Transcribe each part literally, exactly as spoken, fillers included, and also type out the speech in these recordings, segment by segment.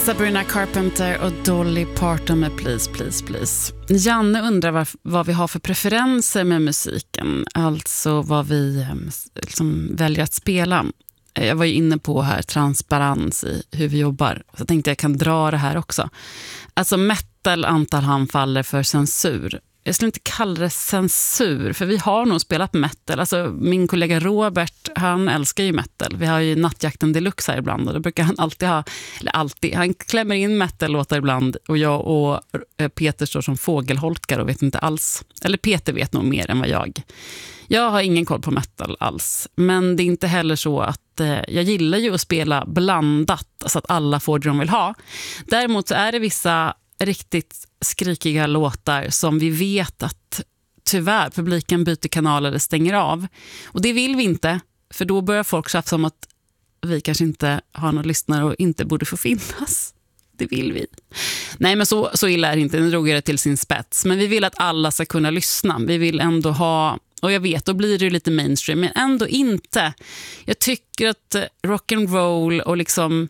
Sabrina Carpenter och Dolly Parton med Please, Please, Please. Janne undrar vad, vad vi har för preferenser med musiken. Alltså vad vi liksom väljer att spela. Jag var ju inne på här transparens i hur vi jobbar. Så jag tänkte jag kan dra det här också. Alltså metal antar han faller för censur. Jag skulle inte kalla det censur, för vi har nog spelat metal. Alltså min kollega Robert, han älskar ju metal. Vi har ju Nattjakten Deluxe här ibland och då brukar han alltid ha, eller alltid, han klämmer in metal-låtar ibland och jag och Peter står som fågelholkar och vet inte alls. Eller Peter vet nog mer än vad jag. Jag har ingen koll på metal alls, men det är inte heller så att eh, jag gillar ju att spela blandat så att alla får det de vill ha. Däremot så är det vissa riktigt skrikiga låtar som vi vet att tyvärr publiken byter kanal eller stänger av. Och det vill vi inte, för då börjar folk tjafsa om att vi kanske inte har några lyssnare och inte borde få finnas. Det vill vi. Nej, men så, så illa är det inte. Nu drog jag det till sin spets. Men vi vill att alla ska kunna lyssna. Vi vill ändå ha, och jag vet, då blir det ju lite mainstream, men ändå inte. Jag tycker att rock and roll och liksom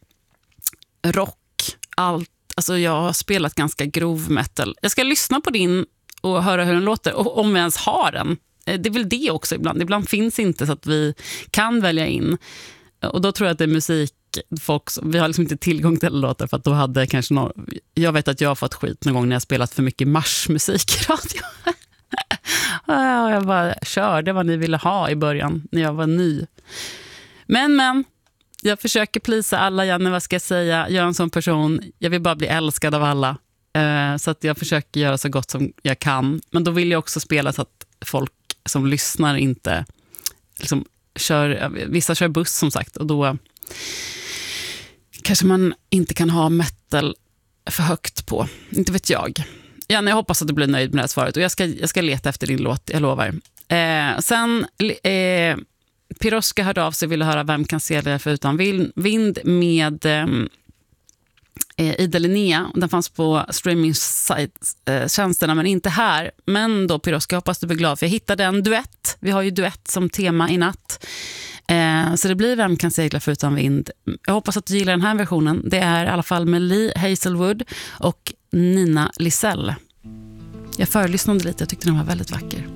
rock, allt. Alltså jag har spelat ganska grov metal. Jag ska lyssna på din och höra hur den låter. Och om vi ens har den. Det är väl det också ibland. Ibland finns inte så att vi kan välja in. Och då tror jag att det är musik. Folk, vi har liksom inte tillgång till låtar för att då hade kanske någon, jag vet att jag har fått skit någon gång när jag spelat för mycket marschmusik i radio. Jag bara körde vad ni ville ha i början när jag var ny. Men men jag försöker plisa alla, Janne, vad ska jag säga? Jag är en sån person, jag vill bara bli älskad av alla. Uh, så att jag försöker göra så gott som jag kan. Men då vill jag också spela så att folk som lyssnar inte liksom kör, vissa kör buss som sagt. Och då kanske man inte kan ha metal för högt på. Inte vet jag. Janne, jag hoppas att du blir nöjd med det här svaret. Och jag ska, jag ska leta efter din låt, jag lovar. Uh, sen... Uh, Piroska hörde av sig och ville höra Vem kan se det för utan vind med eh, Ida Linnea. Den fanns på streaming-tjänsterna men inte här. Men då Piroska, hoppas du blir glad för jag hittade en duett. Vi har ju duett som tema i natt. Eh, så det blir Vem kan segla för utan vind. Jag hoppas att du gillar den här versionen. Det är i alla fall med Lee Hazelwood och Nina Lisell. Jag förlyssnade lite, jag tyckte den var väldigt vacker.